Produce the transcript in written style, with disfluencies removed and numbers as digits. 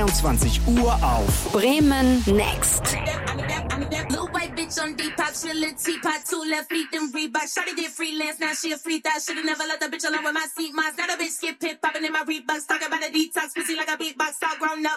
22 Uhr auf Bremen Next. Little white bitch on Depop, she a little teapot, 2 left feet, them Reebok. Shawty did freelance, now she a free thought. Should've never let the bitch alone with my seat mods. Now the bitch get pit popping in my Reeboks, talking about a detox, pussy like a beatbox, all grown up.